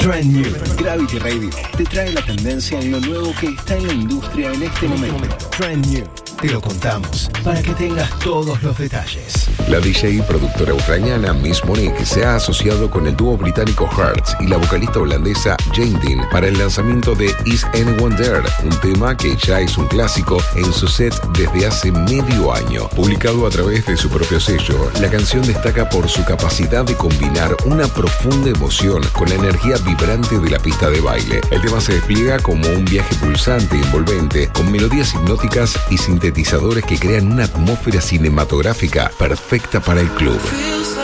Trend New. Gravity Radio te trae la tendencia en lo nuevo que está en la industria en este momento. Trend New. Te lo contamos para que tengas todos los detalles. La DJ y productora ucraniana Miss Monique se ha asociado con el dúo británico Hearts y la vocalista holandesa Jane Dean para el lanzamiento de Is Anyone There, un tema que ya es un clásico en su set desde hace medio año. Publicado a través de su propio sello, la canción destaca por su capacidad de combinar una profunda emoción con la energía vibrante de la pista de baile. El tema se despliega como un viaje pulsante y envolvente, con melodías hipnóticas y sintetizadores que crean una atmósfera cinematográfica perfecta para el club.